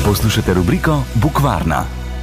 Poslušate rubriko Bukvarna.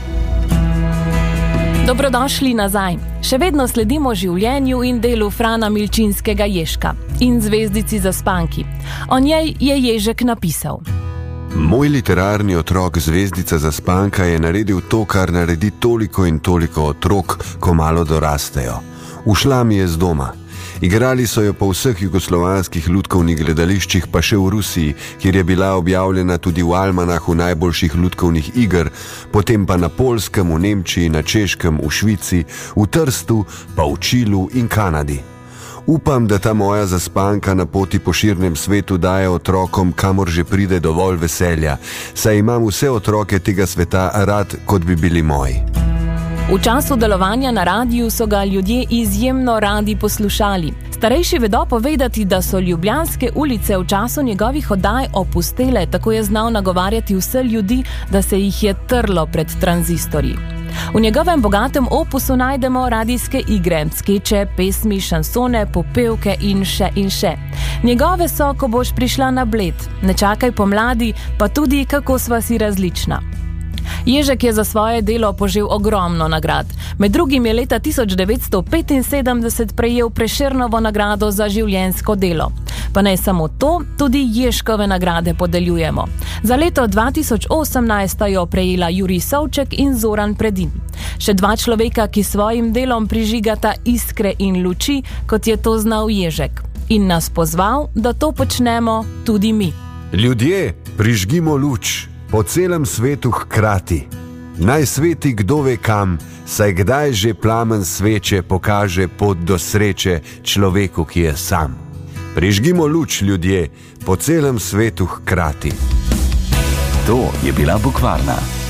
Dobrodošli nazaj. Še vedno sledimo življenju in delu Frana Milčinskega Ježka in Zvezdici Zaspanki. O njej je Ježek napisal: Moj literarni otrok Zvezdica Zaspanka je naredil to, kar naredi toliko in toliko otrok, ko malo dorastejo. Ušla mi je z doma. Igrali so jo po vseh jugoslovanskih lutkovnih gledališčih, pa še v Rusiji, kjer je bila objavljena tudi v almanahu najboljših lutkovnih iger, potem pa na Poljskem, v Nemčiji, na Češkem, v Švici, v Trstu, pa v Čilu in Kanadi. Upam, da ta moja zaspanka na poti po širnem svetu daje otrokom, kamor že pride, dovolj veselja, saj imam vse otroke tega sveta rad, kot bi bili moji. V času delovanja na radiju so ga ljudje izjemno radi poslušali. Starejši vedo povedati, da so ljubljanske ulice v času njegovih oddaj opustele, tako je znal nagovarjati vse ljudi, da se jih je trlo pred tranzistorji. V njegovem bogatem opusu najdemo radijske igre, skeče, pesmi, šansone, popevke in še in še. Njegove so, ko boš prišla na Bled, Ne čakaj pomladi, pa tudi Kako sva si različna. Ježek je za svoje delo požel ogromno nagrad. Med drugim je leta 1975 prejel Prešernovo nagrado za življenjsko delo. Pa ne samo to, tudi Ježkove nagrade podeljujemo. Za leto 2018 jo prejela Jurij Savček in Zoran Predin. Še dva človeka, ki svojim delom prižigata iskre in luči, kot je to znal Ježek. In nas pozval, da to počnemo tudi mi. Ljudje, prižgimo luč. Po celem svetu hkrati. Naj sveti kdo ve kam, saj kdaj že plamen sveče pokaže pot do sreče človeku, ki je sam. Prižgimo luč, ljudje, po celem svetu hkrati. To je bila Bukvarna.